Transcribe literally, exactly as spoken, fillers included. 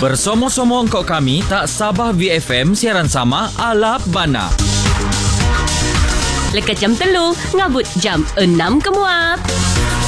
Bersomong-somong kok kami tak Sabah V F M siaran sama Alap Bana. Lekat jam telu, ngabut jam enam kemuat.